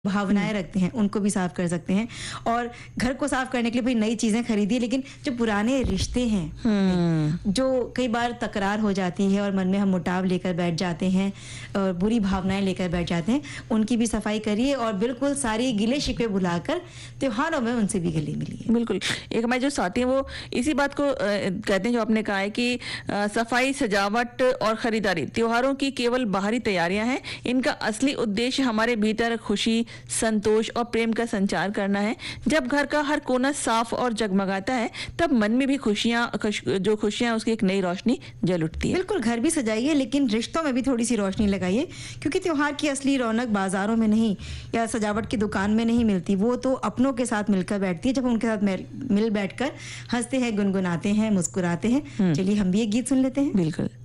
भावनाएं रखते हैं उनको भी साफ कर सकते हैं। और घर को साफ करने के लिए भाई नई चीजें खरीदिए, लेकिन जो पुराने रिश्ते हैं जो कई बार तकरार हो जाती है और मन में हम मुटाव लेकर बैठ जाते हैं और बुरी भावनाएं लेकर बैठ जाते हैं, उनकी भी सफाई करिए और बिल्कुल सारी गिले शिकवे भुलाकर त्योहारों में उनसे भी गले मिलिए। बिल्कुल। एक हमारे जो साथी हैं वो इसी बात को कहते हैं जो आपने कहा है कि सफाई, सजावट और खरीदारी त्योहारों की केवल बाहरी तैयारियां हैं। इनका असली उद्देश्य हमारे भीतर खुशी, संतोष और प्रेम का संचार करना है। जब घर का हर कोना साफ और जगमगाता है तब मन में भी खुशियां उसकी एक नई रोशनी जल उठती है। बिल्कुल, घर भी सजाइए लेकिन रिश्तों में भी थोड़ी सी रोशनी लगाइए, क्योंकि त्योहार की असली रौनक बाजारों में नहीं या सजावट की दुकान में नहीं मिलती, वो तो अपनों के साथ मिलकर बैठती है। जब उनके साथ मिल बैठकर हंसते हैं, गुनगुनाते हैं, मुस्कुराते हैं। चलिए हम भी एक गीत सुन लेते हैं। बिल्कुल।